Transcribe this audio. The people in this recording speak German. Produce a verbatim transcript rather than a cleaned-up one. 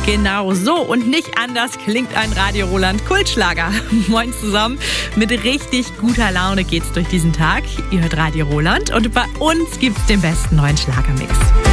Genau so und nicht anders klingt ein Radio Roland Kultschlager. Moin zusammen, mit richtig guter Laune geht's durch diesen Tag. Ihr hört Radio Roland und bei uns gibt's den besten neuen Schlagermix.